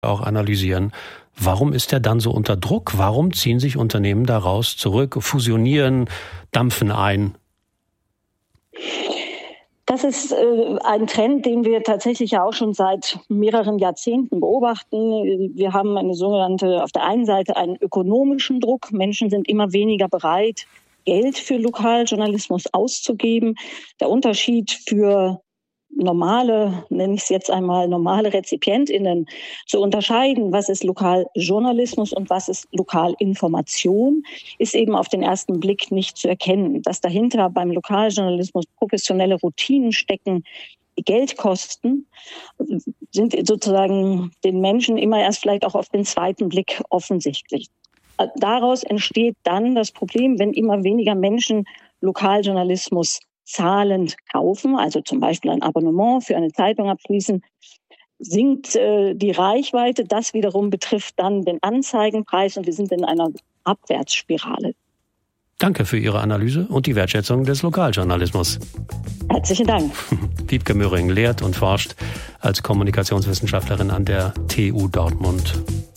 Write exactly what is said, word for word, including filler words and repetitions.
auch analysieren. Warum ist er dann so unter Druck? Warum ziehen sich Unternehmen daraus zurück, fusionieren, dampfen ein? Das ist äh, ein Trend, den wir tatsächlich ja auch schon seit mehreren Jahrzehnten beobachten. Wir haben eine sogenannte, auf der einen Seite einen ökonomischen Druck. Menschen sind immer weniger bereit, Geld für Lokaljournalismus auszugeben. Der Unterschied für normale, nenne ich es jetzt einmal, normale RezipientInnen zu unterscheiden, was ist Lokaljournalismus und was ist Lokalinformation, ist eben auf den ersten Blick nicht zu erkennen. Dass dahinter beim Lokaljournalismus professionelle Routinen stecken, die Geld kosten, sind sozusagen den Menschen immer erst vielleicht auch auf den zweiten Blick offensichtlich. Daraus entsteht dann das Problem, wenn immer weniger Menschen Lokaljournalismus zahlend kaufen, also zum Beispiel ein Abonnement für eine Zeitung abschließen, sinkt äh, die Reichweite. Das wiederum betrifft dann den Anzeigenpreis und wir sind in einer Abwärtsspirale. Danke für Ihre Analyse und die Wertschätzung des Lokaljournalismus. Herzlichen Dank. Wiebke Möhring lehrt und forscht als Kommunikationswissenschaftlerin an der T U Dortmund.